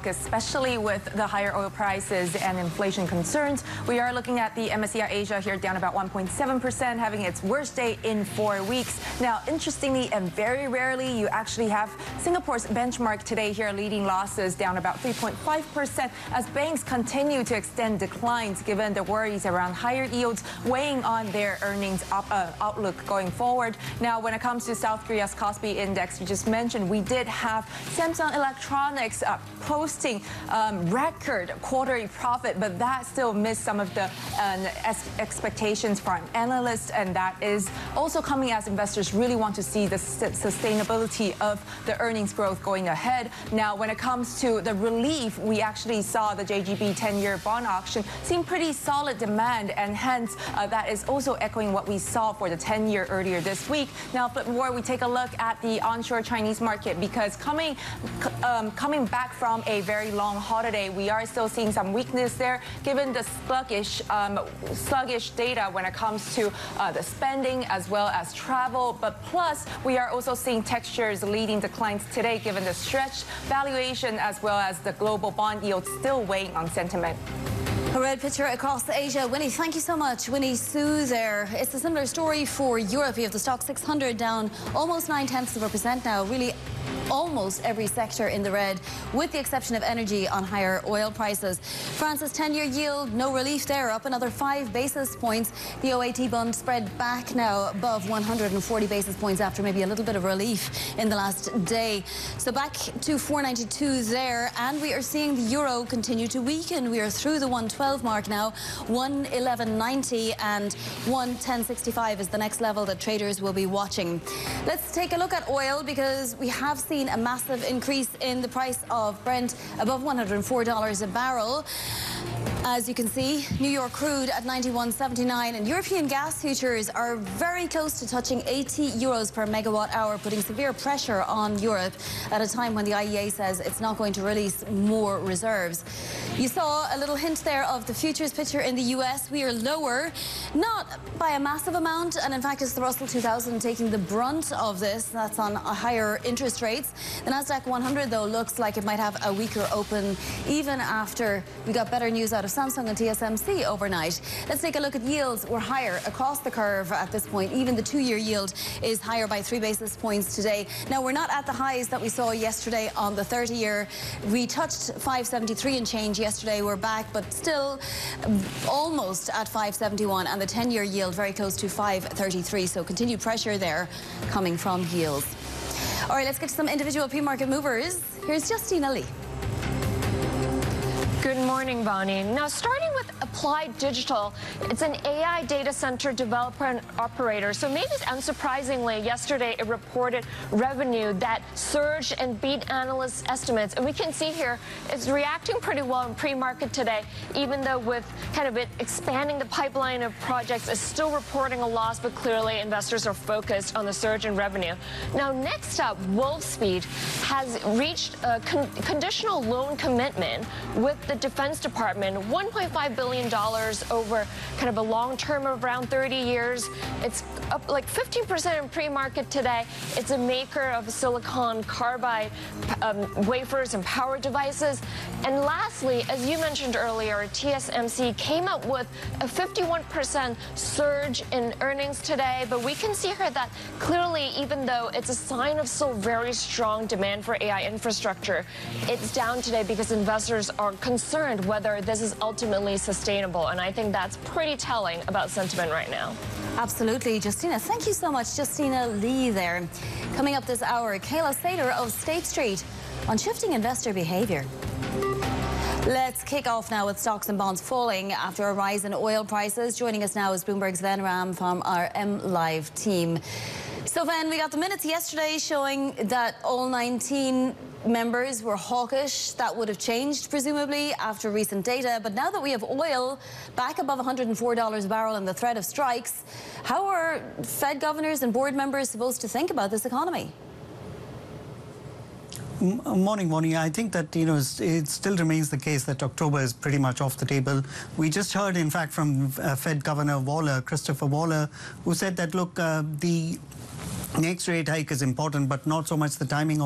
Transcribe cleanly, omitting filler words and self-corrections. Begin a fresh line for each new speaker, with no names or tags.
markets, especially with the higher oil prices and inflation concerns. We are looking at the MSCI Asia here down about 1.7%, having its worst day in 4 weeks. Now, interestingly and very rarely, you actually have Singapore's benchmark today here leading losses down about 3.5% as banks continue to extend declines given the worries around higher yields weighing on their earnings outlook going forward. Now, when it comes to South Korea's Kospi Index, you just mentioned, we did have Samsung Electronics posting record quarterly profit, but that still missed some of the expectations from analysts, and that is also coming as investors really want to see the sustainability of the earnings growth going ahead. Now, when it comes to the relief, we actually saw the JGB 10-year bond auction seeing pretty solid demand, and hence that is also echoing what we saw for the 10-year earlier this week. Now, but more, we take a look at the onshore Chinese market because coming back from a very long holiday, we are still seeing some weakness there given the sluggish data when it comes to the spending as well as travel. But plus, we are also seeing textures leading declines today given the stretched valuation as well as the global bond yield still weighing on sentiment.
A red picture across Asia. Winnie, thank you so much. Winnie Su there. It's a similar story for Europe. You have the stock 600 down almost 0.9% now. Really, almost every sector in the red, with the exception of energy on higher oil prices. France's 10-year yield, no relief there, up another 5 basis points. The OAT bond spread back now above 140 basis points after maybe a little bit of relief in the last day. So back to 4.92 there, and we are seeing the euro continue to weaken. We are through the 112 mark now. 111.90 and 110.65 is the next level that traders will be watching. Let's take a look at oil because we have seen a massive increase in the price of Brent above $104 a barrel. As you can see, New York crude at 91.79 and European gas futures are very close to touching 80 euros per megawatt hour, putting severe pressure on Europe at a time when the IEA says it's not going to release more reserves. You saw a little hint there of the futures picture in the US. We are lower, not by a massive amount, and in fact it's the Russell 2000 taking the brunt of this. That's on higher interest rates. The Nasdaq 100 though looks like it might have a weaker open even after we got better news out of Samsung and TSMC overnight. Let's take a look at yields. We're higher across the curve at this point. Even the 2-year yield is higher by 3 basis points today. Now, we're not at the highs that we saw yesterday on the 30-year. We touched 573 and change yesterday. We're back, but still almost at 571, and the 10-year yield very close to 533. So continued pressure there coming from yields. All right, let's get to some individual pre-market movers. Here's Justina Lee.
Good morning, Bonnie. Now, starting with Applied Digital, it's an AI data center developer and operator. So maybe unsurprisingly, yesterday it reported revenue that surged and beat analysts' estimates. And we can see here it's reacting pretty well in pre-market today, even though with kind of it expanding the pipeline of projects, it's still reporting a loss, but clearly investors are focused on the surge in revenue. Now, next up, Wolfspeed has reached a conditional loan commitment with the Defense Department, $1.5 billion over kind of a long term of around 30 years. It's up like 15% in pre-market today. It's a maker of silicon carbide wafers and power devices. And lastly, as you mentioned earlier, TSMC came up with a 51% surge in earnings today. But we can see here that clearly, even though it's a sign of still very strong demand for AI infrastructure, it's down today because investors are concerned whether this is ultimately sustainable. And I think that's pretty telling about sentiment right now.
Absolutely, Justina. Thank you so much, Justina Lee there. Coming up this hour, Kayla Sater of State Street on shifting investor behavior. Let's kick off now with stocks and bonds falling after a rise in oil prices. Joining us now is Bloomberg's Ven Ram from our MLive team. So, Ven, we got the minutes yesterday showing that all 19 members were hawkish. That would have changed, presumably, after recent data. But now that we have oil back above $104 a barrel and the threat of strikes, how are Fed governors and board members supposed to think about this economy?
Morning, Bonnie. I think that, it still remains the case that October is pretty much off the table. We just heard, in fact, from Fed Governor Waller, Christopher Waller, who said that, look, the next rate hike is important, but not so much the timing of